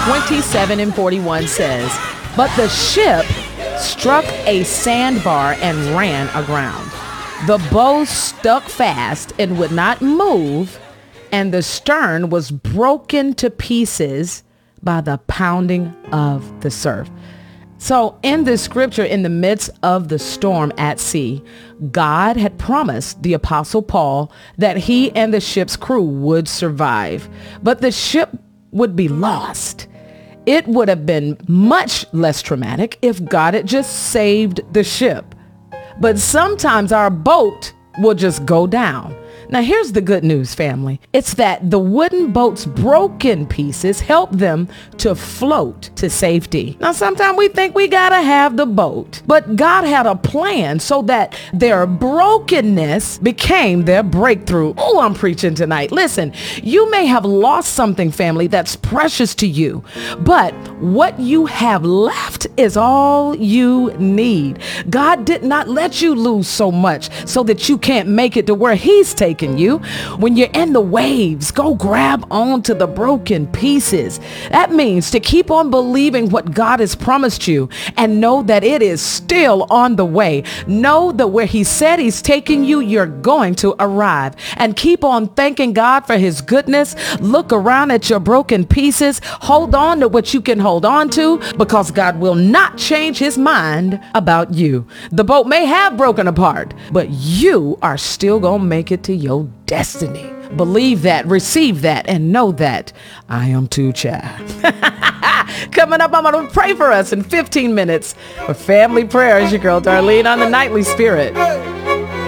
27 and 41 says, "But the ship struck a sandbar and ran aground. The bow stuck fast and would not move, and the stern was broken to pieces by the pounding of the surf." So in this scripture, in the midst of the storm at sea, God had promised the Apostle Paul that he and the ship's crew would survive, but the ship would be lost. It would have been much less traumatic if God had just saved the ship. But sometimes our boat will just go down. Now, here's the good news, family. It's that the wooden boat's broken pieces help them to float to safety. Now, sometimes we think we gotta have the boat, but God had a plan so that their brokenness became their breakthrough. Oh, I'm preaching tonight. Listen, you may have lost something, family, that's precious to you, but what you have left is all you need. God did not let you lose so much so that you can't make it to where he's taking you. When you're in the waves, go grab onto the broken pieces. That means to keep on believing what God has promised you and know that it is still on the way. Know that where he said he's taking you, you're going to arrive. And keep on thanking God for his goodness. Look around at your broken pieces. Hold on to what you can hold on to, because God will not change his mind about you. The boat may have broken apart, but you are still going to make it to your destiny. Believe that, receive that, and know that. I am too, child. Coming up, I'm going to pray for us in 15 minutes for family prayers. Your girl Darlene on the Nightly Spirit.